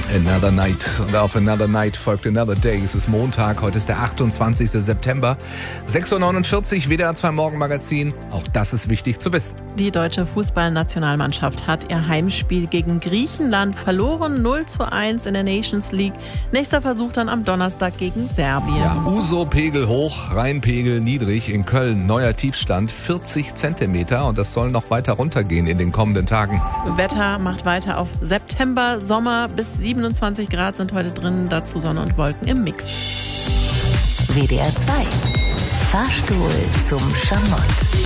Another Night. Und auf Another Night folgt Another Day. Es ist Montag, heute ist der 28. September. 6.49 Uhr, WDR 2 Morgenmagazin. Auch das ist wichtig zu wissen. Die deutsche Fußballnationalmannschaft hat ihr Heimspiel gegen Griechenland verloren. 0:1 in der Nations League. Nächster Versuch dann am Donnerstag gegen Serbien. Ja, Uso-Pegel hoch, Rheinpegel niedrig. In Köln neuer Tiefstand 40 Zentimeter. Und das soll noch weiter runtergehen in den kommenden Tagen. Wetter macht weiter auf September. Sommer bis 27 Grad sind heute drin. Dazu Sonne und Wolken im Mix. WDR 2. Fahrstuhl zum Schamott.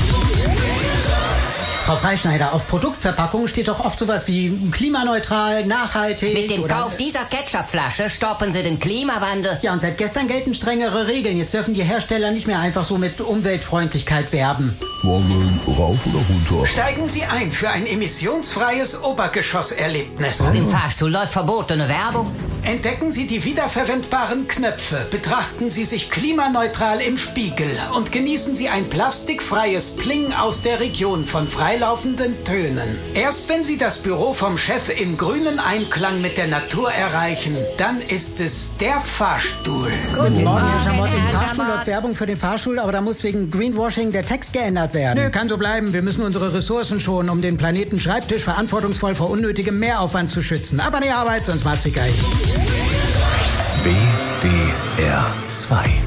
Frau Freischneider, auf Produktverpackungen steht doch oft sowas wie klimaneutral, nachhaltig. Mit dem Kauf dieser Ketchupflasche stoppen Sie den Klimawandel. Ja, und seit gestern gelten strengere Regeln. Jetzt dürfen die Hersteller nicht mehr einfach so mit Umweltfreundlichkeit werben. Wollen wir rauf oder runter? Steigen Sie ein für ein emissionsfreies Obergeschosserlebnis. Im Fahrstuhl läuft verbotene Werbung. Entdecken Sie die wiederverwendbaren Knöpfe, betrachten Sie sich klimaneutral im Spiegel und genießen Sie ein plastikfreies Pling aus der Region von freilaufenden Tönen. Erst wenn Sie das Büro vom Chef in grünen Einklang mit der Natur erreichen, dann ist es der Fahrstuhl. Guten Morgen, Herr Schamott. Im Fahrstuhl läuft Werbung für den Fahrstuhl, aber da muss wegen Greenwashing der Text geändert werden. Nö, kann so bleiben. Wir müssen unsere Ressourcen schonen, um den Planeten Schreibtisch verantwortungsvoll vor unnötigem Mehraufwand zu schützen. Aber die Arbeit, sonst macht's sie geil. WDR 2